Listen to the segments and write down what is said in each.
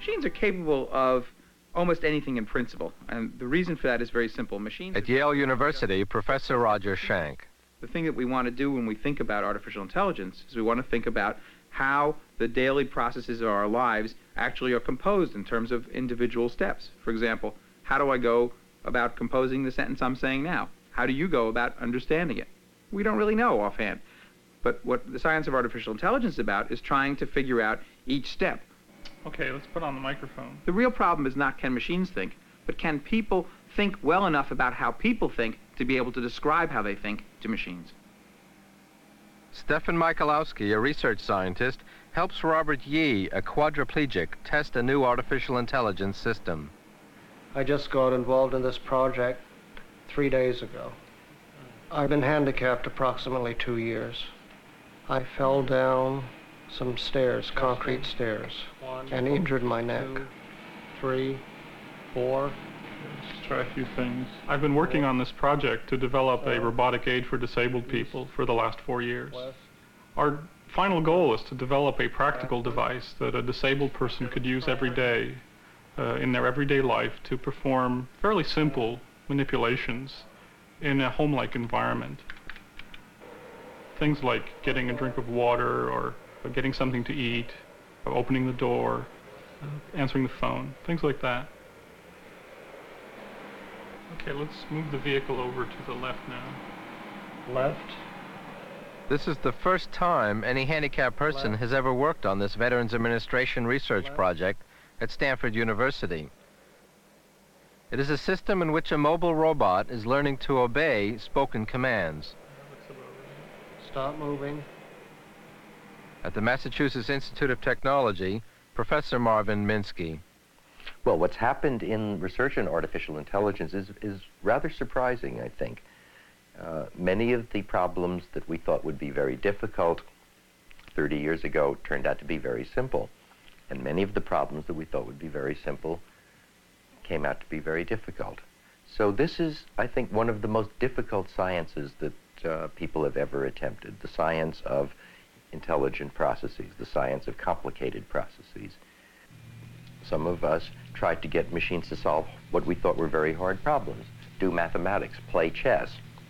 Machines are capable of almost anything in principle, and the reason for that is very simple. Machines... At Yale University, Professor Roger Schank. The thing that we want to do when we think about artificial intelligence is we want to think about how the daily processes of our lives actually are composed in terms of individual steps. For example, how do I go about composing the sentence I'm saying now? How do you go about understanding it? We don't really know offhand. But what the science of artificial intelligence is about is trying to figure out each step. Okay, let's put on the microphone. The real problem is not can machines think, but can people think well enough about how people think to be able to describe how they think to machines. Stefan Michalowski, a research scientist, helps Robert Yee, a quadriplegic, test a new artificial intelligence system. I just got involved in this project 3 days ago. I've been handicapped approximately 2 years. I fell down some stairs, concrete stairs, and injured my neck. 2, 3, 4. Let's try a few things. I've been working on this project to develop a robotic aid for disabled people for the last 4 years. Our final goal is to develop a practical device that a disabled person could use every day in their everyday life to perform fairly simple manipulations in a home-like environment. Things like getting a drink of water or getting something to eat, opening the door, answering the phone, things like that. Okay, let's move the vehicle over to the left now. Left. This is the first time any handicapped person has ever worked on this Veterans Administration research project at Stanford University. It is a system in which a mobile robot is learning to obey spoken commands. Stop moving. At the Massachusetts Institute of Technology, Professor Marvin Minsky. Well, what's happened in research in artificial intelligence is rather surprising, I think. Many of the problems that we thought would be very difficult 30 years ago turned out to be very simple. And many of the problems that we thought would be very simple came out to be very difficult. So this is, I think, one of the most difficult sciences that people have ever attempted, the science of intelligent processes, the science of complicated processes. Some of us tried to get machines to solve what we thought were very hard problems, do mathematics, play chess,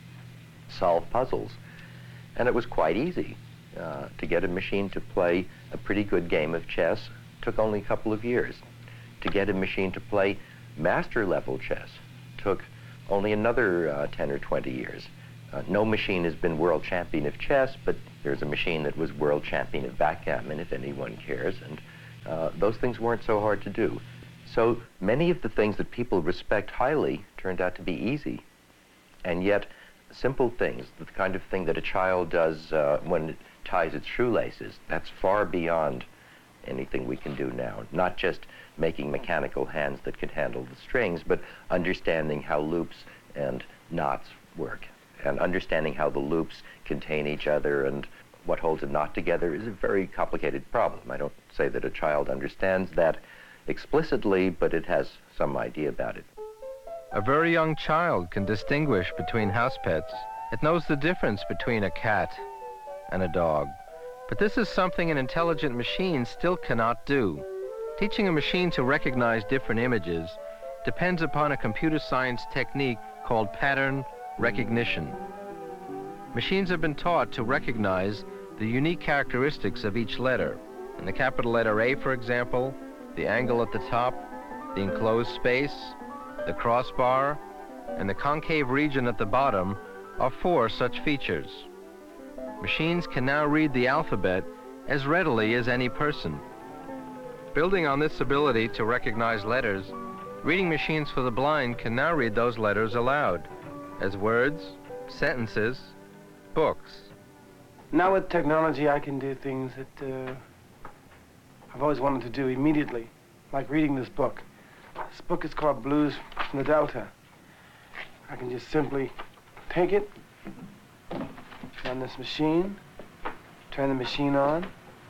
solve puzzles. And it was quite easy. To get a machine to play a pretty good game of chess took only a couple of years. To get a machine to play master-level chess took only another 10 or 20 years. No machine has been world champion of chess, but there's a machine that was world champion of backgammon, if anyone cares, and those things weren't so hard to do. So many of the things that people respect highly turned out to be easy, and yet simple things, the kind of thing that a child does when it ties its shoelaces, that's far beyond anything we can do now. Not just making mechanical hands that can handle the strings, but understanding how loops and knots work, and understanding how the loops contain each other and what holds a knot together is a very complicated problem. I don't say that a child understands that explicitly, but it has some idea about it. A very young child can distinguish between house pets. It knows the difference between a cat and a dog. But this is something an intelligent machine still cannot do. Teaching a machine to recognize different images depends upon a computer science technique called pattern recognition. Machines have been taught to recognize the unique characteristics of each letter. In the capital letter A, for example, the angle at the top, the enclosed space, the crossbar, and the concave region at the bottom are 4 such features. Machines can now read the alphabet as readily as any person. Building on this ability to recognize letters, reading machines for the blind can now read those letters aloud as words, sentences, books. Now with technology, I can do things that I've always wanted to do immediately, like reading this book. This book is called Blues from the Delta. I can just simply take it, run this machine, turn the machine on.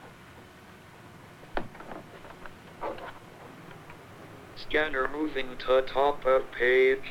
Scanner moving to top of page.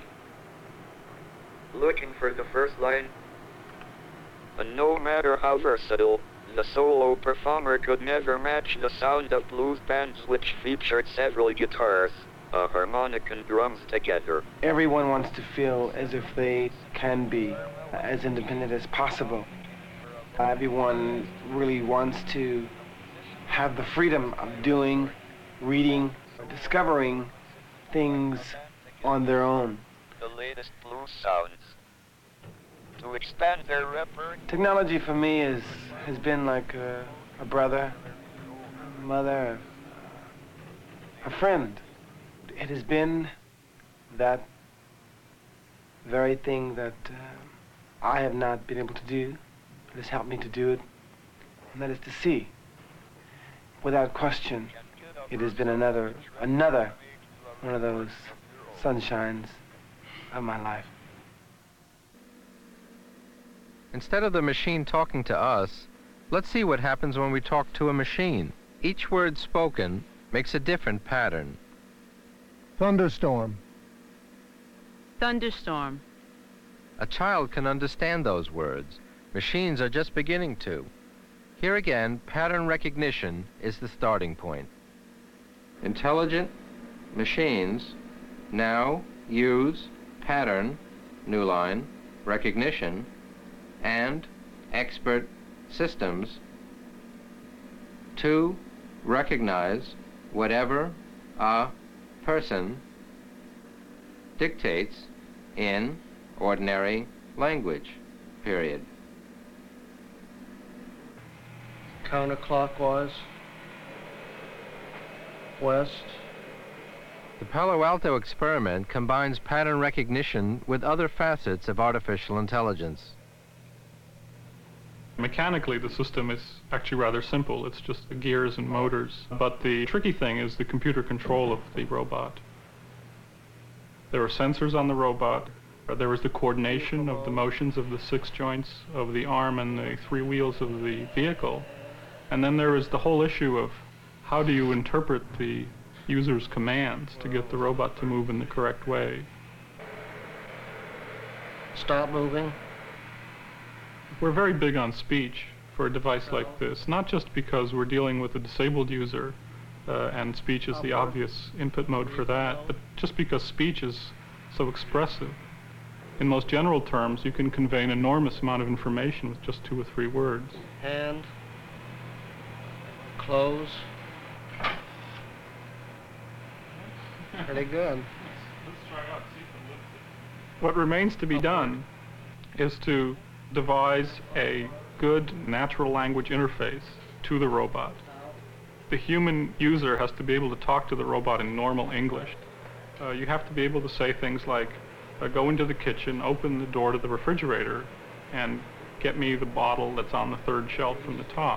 Looking for the first line. And no matter how versatile, The solo performer could never match the sound of blues bands which featured several guitars, a harmonic and drums together. Everyone wants to feel as if they can be as independent as possible. Everyone really wants to have the freedom of doing, reading, discovering things on their own. The latest blues sounds. To expand their repertoire. Technology for me has been like a brother, a mother, a friend. It has been that very thing that I have not been able to do. It has helped me to do it, and that is to see. Without question, it has been another one of those sunshines of my life. Instead of the machine talking to us, let's see what happens when we talk to a machine. Each word spoken makes a different pattern. Thunderstorm. Thunderstorm. A child can understand those words. Machines are just beginning to. Here again, pattern recognition is the starting point. Intelligent machines now use pattern, new line, recognition, and expert systems to recognize whatever a person dictates in ordinary language, period. Counterclockwise. West. The Palo Alto experiment combines pattern recognition with other facets of artificial intelligence. Mechanically, the system is actually rather simple. It's just the gears and motors. But the tricky thing is the computer control of the robot. There are sensors on the robot. There is the coordination of the motions of the 6 joints of the arm and the 3 wheels of the vehicle. And then there is the whole issue of how do you interpret the user's commands to get the robot to move in the correct way. Stop moving. We're very big on speech for a device like this, not just because we're dealing with a disabled user and speech is the obvious input mode for that, but just because speech is so expressive. In most general terms, you can convey an enormous amount of information with just 2 or 3 words. Hand. Close. Pretty good. What remains to be done is to devise a good natural language interface to the robot. The human user has to be able to talk to the robot in normal English. You have to be able to say things like, go into the kitchen, open the door to the refrigerator, and get me the bottle that's on the 3rd shelf from the top.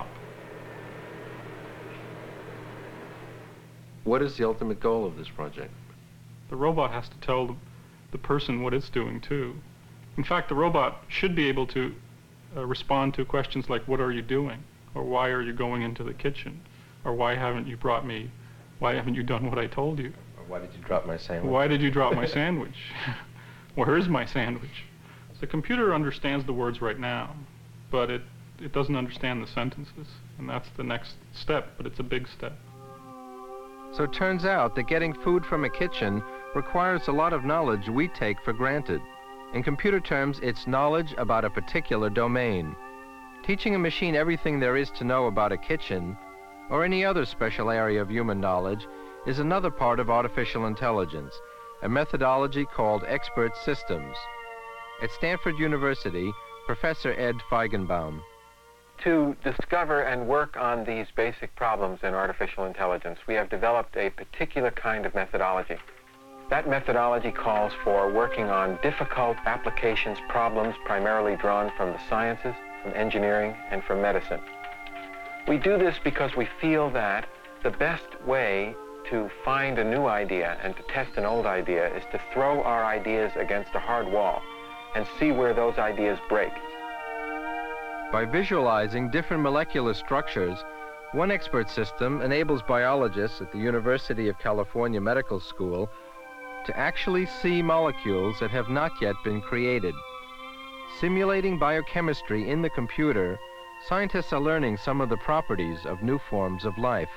What is the ultimate goal of this project? The robot has to tell the person what it's doing too. In fact, the robot should be able to respond to questions like, what are you doing? Or why are you going into the kitchen? Or why haven't you done what I told you? Or why did you drop my sandwich? Why did you drop my sandwich? Where is my sandwich? The computer understands the words right now, but it doesn't understand the sentences. And that's the next step, but it's a big step. So it turns out that getting food from a kitchen requires a lot of knowledge we take for granted. In computer terms, it's knowledge about a particular domain. Teaching a machine everything there is to know about a kitchen, or any other special area of human knowledge, is another part of artificial intelligence, a methodology called expert systems. At Stanford University, Professor Ed Feigenbaum. To discover and work on these basic problems in artificial intelligence, we have developed a particular kind of methodology. That methodology calls for working on difficult applications problems primarily drawn from the sciences, from engineering, and from medicine. We do this because we feel that the best way to find a new idea and to test an old idea is to throw our ideas against a hard wall and see where those ideas break. By visualizing different molecular structures, one expert system enables biologists at the University of California Medical School to actually see molecules that have not yet been created. Simulating biochemistry in the computer Scientists are learning some of the properties of new forms of life.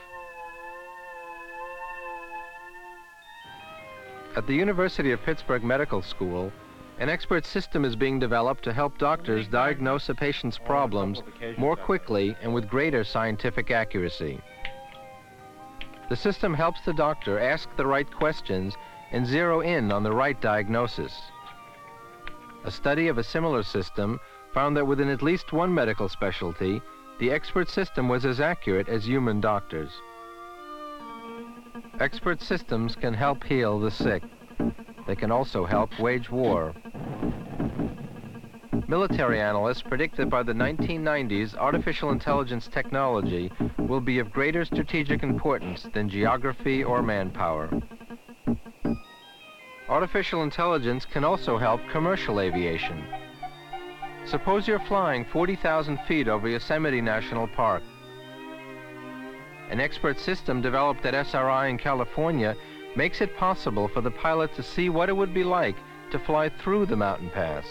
At the University of Pittsburgh Medical School, an expert system is being developed to help doctors diagnose a patient's problems more quickly and with greater scientific accuracy. The system helps the doctor ask the right questions and zero in on the right diagnosis. A study of a similar system found that within at least one medical specialty, the expert system was as accurate as human doctors. Expert systems can help heal the sick. They can also help wage war. Military analysts predict that by the 1990s, artificial intelligence technology will be of greater strategic importance than geography or manpower. Artificial intelligence can also help commercial aviation. Suppose you're flying 40,000 feet over Yosemite National Park. An expert system developed at SRI in California makes it possible for the pilot to see what it would be like to fly through the mountain pass.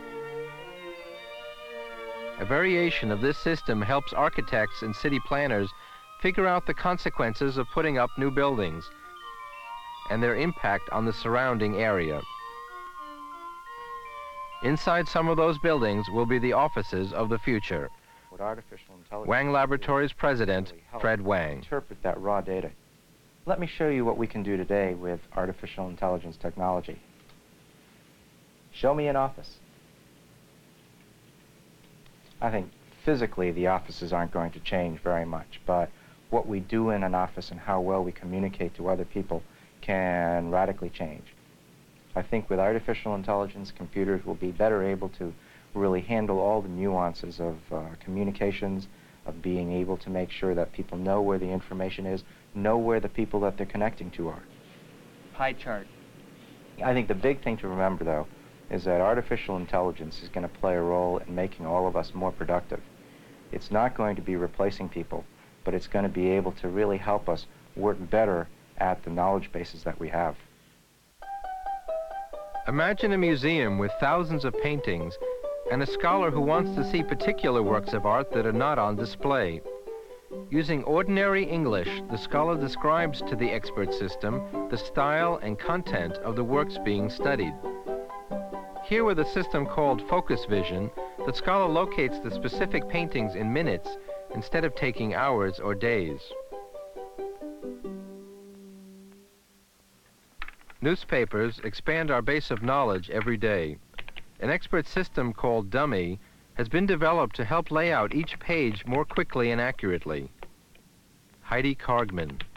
A variation of this system helps architects and city planners figure out the consequences of putting up new buildings and their impact on the surrounding area. Inside some of those buildings will be the offices of the future. What artificial intelligence Wang Laboratories President Fred Wang. Interpret that raw data. Let me show you what we can do today with artificial intelligence technology. Show me an office. I think physically the offices aren't going to change very much, but what we do in an office and how well we communicate to other people can radically change. I think with artificial intelligence, computers will be better able to really handle all the nuances of communications, of being able to make sure that people know where the information is, know where the people that they're connecting to are. Pie chart. I think the big thing to remember, though, is that artificial intelligence is going to play a role in making all of us more productive. It's not going to be replacing people, but it's going to be able to really help us work better at the knowledge bases that we have. Imagine a museum with thousands of paintings and a scholar who wants to see particular works of art that are not on display. Using ordinary English, the scholar describes to the expert system the style and content of the works being studied. Here with a system called Focus Vision, the scholar locates the specific paintings in minutes instead of taking hours or days. Newspapers expand our base of knowledge every day. An expert system called Dummy has been developed to help lay out each page more quickly and accurately. Heidi Kargman.